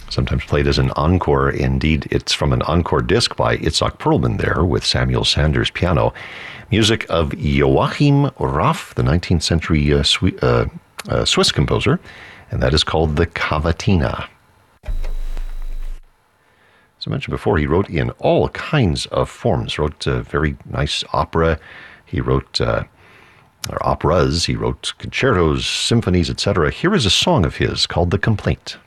sometimes played as an encore. Indeed, it's from an encore disc by Itzhak Perlman there with Samuel Sanders piano. Music of Joachim Raff, the 19th century Swiss composer, and that is called the Cavatina. As I mentioned before, he wrote in all kinds of forms. Wrote very nice opera. He wrote operas. He wrote concertos, symphonies, etc. Here is a song of his called The Complaint.